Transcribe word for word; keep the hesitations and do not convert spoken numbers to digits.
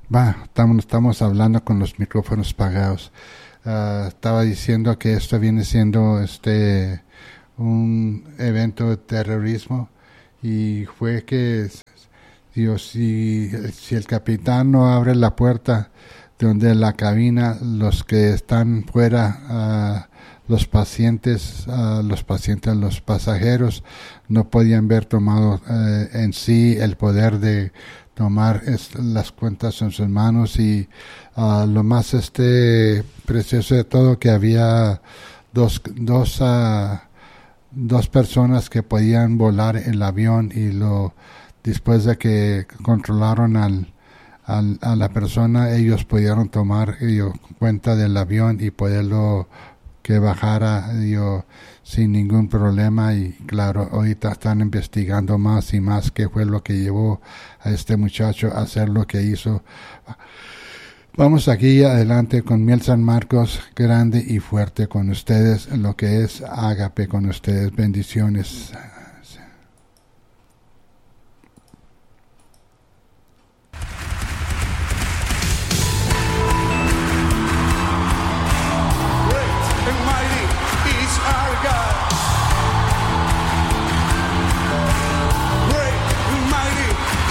Va, estamos, estamos hablando con los micrófonos pagados. Uh, estaba diciendo que esto viene siendo este un evento de terrorismo y fue que Dios, si, si el capitán no abre la puerta donde la cabina, los que están fuera, uh, los pacientes, uh, los pacientes, los pasajeros no podían ver tomado uh, en sí el poder de tomar es, las cuentas en sus manos y uh, lo más este precioso de todo que había dos dos uh, dos personas que podían volar el avión y lo después de que controlaron al, al a la persona ellos pudieron tomar yo, cuenta del avión y poderlo que bajara yo, sin ningún problema y claro, ahorita están investigando más y más qué fue lo que llevó a este muchacho a hacer lo que hizo. Vamos aquí adelante con Miel San Marcos, grande y fuerte con ustedes, lo que es Ágape con ustedes. Bendiciones. Great and mighty is our God.